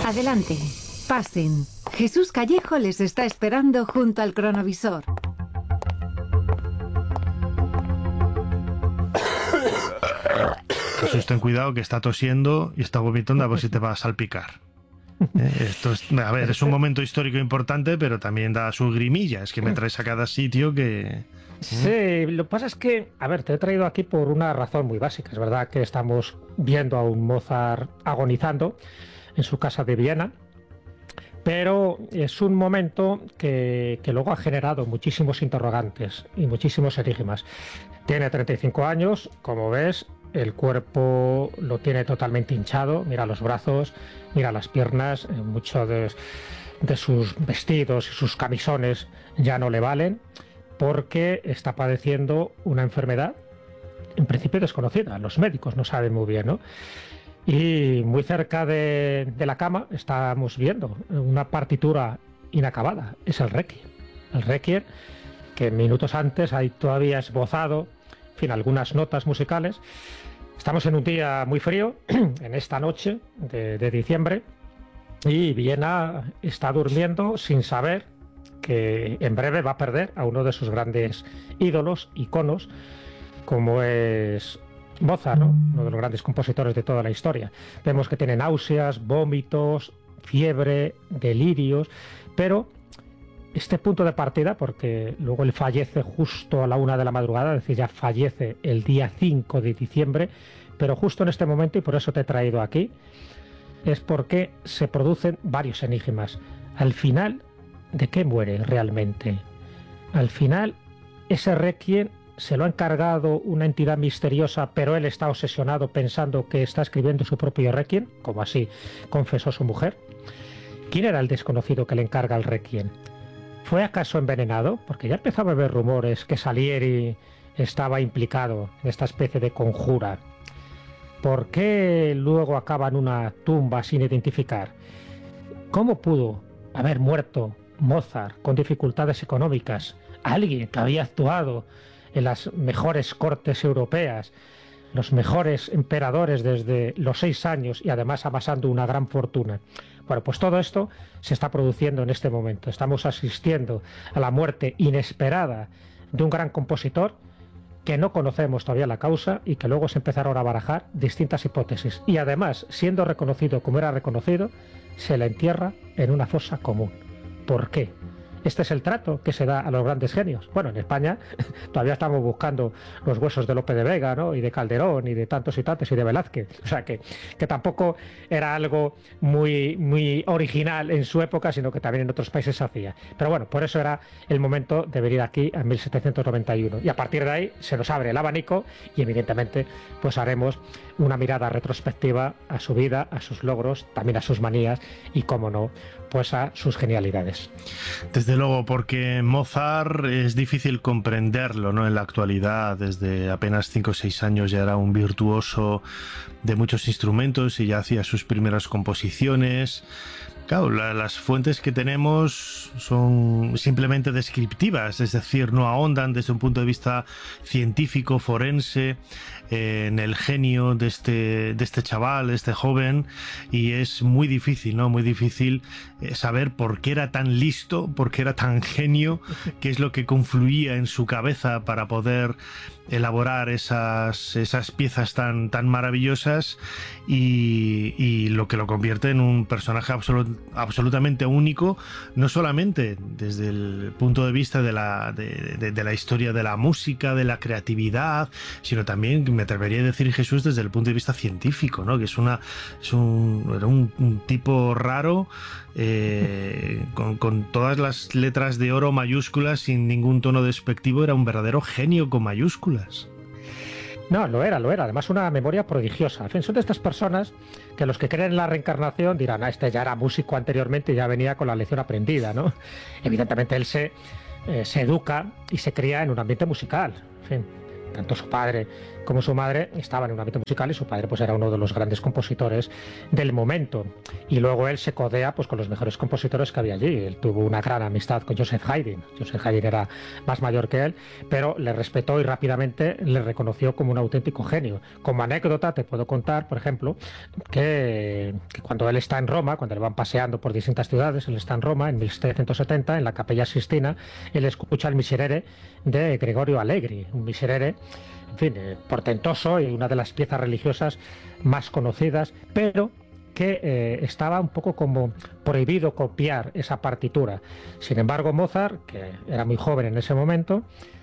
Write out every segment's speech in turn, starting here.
Adelante, pasen. Jesús Callejo les está esperando junto al cronovisor. Jesús, ten cuidado que está tosiendo y está vomitando a ver si te va a salpicar. Esto es, a ver, es un momento histórico importante, pero también da su grimilla. Es que me traes a cada sitio que... Sí, lo que pasa es que, a ver, te he traído aquí por una razón muy básica. Es verdad que estamos viendo a un Mozart agonizando en su casa de Viena, pero es un momento que luego ha generado muchísimos interrogantes y muchísimos enigmas. Tiene 35 años, como ves, el cuerpo lo tiene totalmente hinchado. Mira los brazos, mira las piernas, muchos de sus vestidos y sus camisones ya no le valen, porque está padeciendo una enfermedad en principio desconocida. Los médicos no saben muy bien, ¿no? Y muy cerca de la cama estamos viendo una partitura inacabada. Es el Requiem. El Requiem, que minutos antes hay todavía esbozado, en fin, algunas notas musicales. Estamos en un día muy frío, en esta noche de diciembre, y Viena está durmiendo sin saber que en breve va a perder a uno de sus grandes ídolos, iconos, como es Mozart, ¿no? Uno de los grandes compositores de toda la historia. Vemos que tiene náuseas, vómitos, fiebre, delirios, pero este punto de partida, porque luego él fallece justo a la 1 de la madrugada, es decir, ya fallece el día 5 de diciembre, pero justo en este momento, y por eso te he traído aquí, es porque se producen varios enigmas. Al final, ¿de qué muere realmente? Al final, ese Requiem se lo ha encargado una entidad misteriosa, pero él está obsesionado pensando que está escribiendo su propio Requiem, como así confesó su mujer. ¿Quién era el desconocido que le encarga el Requiem? ¿Fue acaso envenenado? Porque ya empezaba a haber rumores que Salieri estaba implicado en esta especie de conjura. ¿Por qué luego acaba en una tumba sin identificar? ¿Cómo pudo haber muerto Mozart con dificultades económicas? Alguien que había actuado en las mejores cortes europeas, los mejores emperadores desde los 6 años y además amasando una gran fortuna. Bueno, pues todo esto se está produciendo en este momento. Estamos asistiendo a la muerte inesperada de un gran compositor que no conocemos todavía la causa y que luego se empezaron a barajar distintas hipótesis. Y además, siendo reconocido como era reconocido, se le entierra en una fosa común. ¿Por qué? Este es el trato que se da a los grandes genios. Bueno, en España todavía estamos buscando los huesos de Lope de Vega, ¿no? Y de Calderón, y de tantos y tantos, y de Velázquez. O sea, que tampoco era algo muy original en su época, sino que también en otros países se hacía. Pero bueno, por eso era el momento de venir aquí en 1791. Y a partir de ahí se nos abre el abanico y evidentemente pues haremos una mirada retrospectiva a su vida, a sus logros, también a sus manías y, cómo no, pues a sus genialidades. Desde luego, porque Mozart es difícil comprenderlo, ¿no? En la actualidad, desde apenas 5 o 6 años ya era un virtuoso de muchos instrumentos y ya hacía sus primeras composiciones. Claro, las fuentes que tenemos son simplemente descriptivas, es decir, no ahondan desde un punto de vista científico, forense, en el genio de este chaval, de este joven, y es muy difícil, ¿no? Muy difícil saber por qué era tan listo, por qué era tan genio, qué es lo que confluía en su cabeza para poder elaborar esas piezas tan maravillosas y lo que lo convierte en un personaje absolutamente único, no solamente desde el punto de vista de la historia de la música, de la creatividad, sino también, me atrevería a decir, Jesús, desde el punto de vista científico, ¿no? Que era un tipo raro, con todas las letras de oro mayúsculas, sin ningún tono despectivo. Era un verdadero genio con mayúsculas. No, lo era. Además, una memoria prodigiosa. En fin, son de estas personas que los que creen en la reencarnación dirán, este ya era músico anteriormente y ya venía con la lección aprendida, ¿no? Evidentemente él se educa y se cría en un ambiente musical. En fin, tanto su padre como su madre estaban en un ámbito musical y su padre pues era uno de los grandes compositores del momento. Y luego él se codea pues con los mejores compositores que había allí. Él tuvo una gran amistad con Joseph Haydn. Joseph Haydn era más mayor que él, pero le respetó y rápidamente le reconoció como un auténtico genio. Como anécdota te puedo contar, por ejemplo, que cuando él está en Roma, cuando le van paseando por distintas ciudades, él está en Roma en 1770, en la Capella Sistina, él escucha el Miserere de Gregorio Allegri, un Miserere, en fin, portentoso y una de las piezas religiosas más conocidas, pero que estaba un poco como prohibido copiar esa partitura. Sin embargo, Mozart, que era muy joven en ese momento,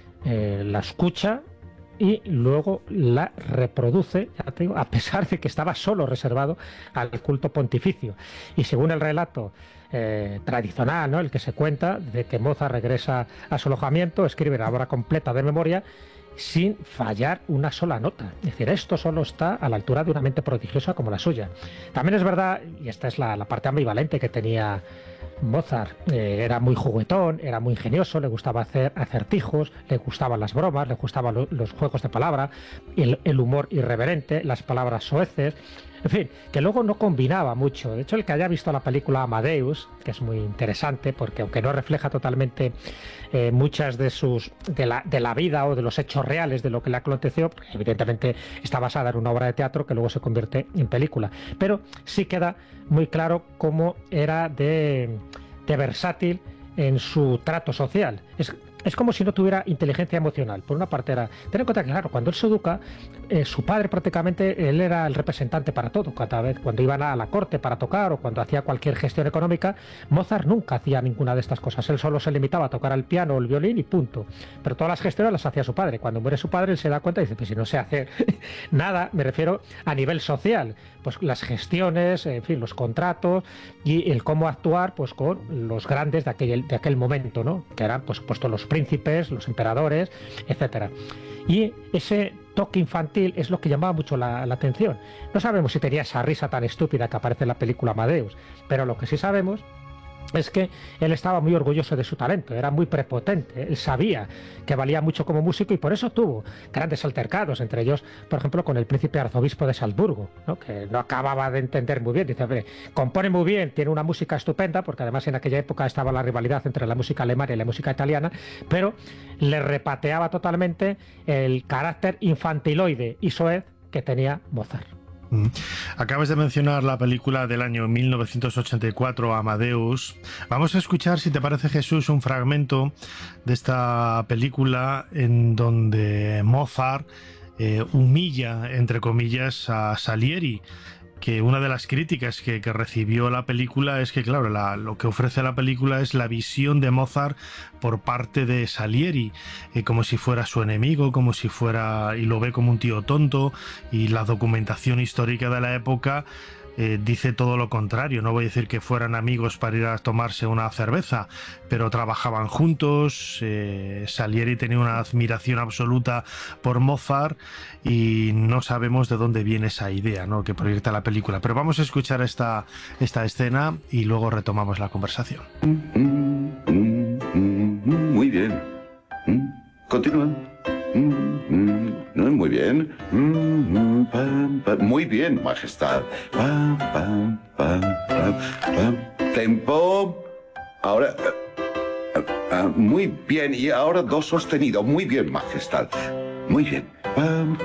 la escucha y luego la reproduce, ya te digo, a pesar de que estaba solo reservado al culto pontificio. Y según el relato tradicional, ¿no?, el que se cuenta, de que Mozart regresa a su alojamiento, escribe la obra completa de memoria sin fallar una sola nota. Es decir, esto solo está a la altura de una mente prodigiosa como la suya. También es verdad, y esta es la parte ambivalente que tenía Mozart, era muy juguetón, era muy ingenioso, le gustaba hacer acertijos, le gustaban las bromas, le gustaban los juegos de palabra, el humor irreverente, las palabras soeces, en fin, que luego no combinaba mucho. De hecho, el que haya visto la película Amadeus, que es muy interesante porque aunque no refleja totalmente muchas de la vida o de los hechos reales de lo que le aconteció, evidentemente está basada en una obra de teatro que luego se convierte en película, pero sí queda muy claro cómo era de versátil en su trato social. Es como si no tuviera inteligencia emocional. Por una parte era, ten en cuenta que claro, cuando él se educa, su padre prácticamente, él era el representante para todo. Cada vez cuando iban a la corte para tocar o cuando hacía cualquier gestión económica, Mozart nunca hacía ninguna de estas cosas. Él solo se limitaba a tocar el piano o el violín y punto. Pero todas las gestiones las hacía su padre. Cuando muere su padre, él se da cuenta y dice, pues si no sé hacer nada, me refiero a nivel social, pues las gestiones, en fin, los contratos y el cómo actuar pues con los grandes de aquel momento, ¿no?, que eran pues todos los príncipes, los emperadores, etcétera. Y ese toque infantil es lo que llamaba mucho la atención. No sabemos si tenía esa risa tan estúpida que aparece en la película Amadeus, pero lo que sí sabemos es que él estaba muy orgulloso de su talento, era muy prepotente, él sabía que valía mucho como músico y por eso tuvo grandes altercados, entre ellos, por ejemplo, con el príncipe arzobispo de Salzburgo, ¿no?, que no acababa de entender muy bien. Dice, hombre, compone muy bien, tiene una música estupenda, porque además en aquella época estaba la rivalidad entre la música alemana y la música italiana, pero le repateaba totalmente el carácter infantiloide y soez que tenía Mozart. Acabas de mencionar la película del año 1984, Amadeus. Vamos a escuchar, si te parece, Jesús, un fragmento de esta película en donde Mozart humilla, entre comillas, a Salieri, que una de las críticas que recibió la película es que, claro, lo que ofrece la película es la visión de Mozart por parte de Salieri, como si fuera su enemigo, como si fuera, y lo ve como un tío tonto, y la documentación histórica de la época dice todo lo contrario. No voy a decir que fueran amigos para ir a tomarse una cerveza, pero trabajaban juntos. Salieri tenía una admiración absoluta por Mozart y no sabemos de dónde viene esa idea, ¿no?, que proyecta la película. Pero vamos a escuchar esta escena y luego retomamos la conversación. Muy bien. Continúa. Muy bien. Muy bien, majestad. Tempo. Ahora. Muy bien. Y ahora do sostenido. Muy bien, majestad. Muy bien.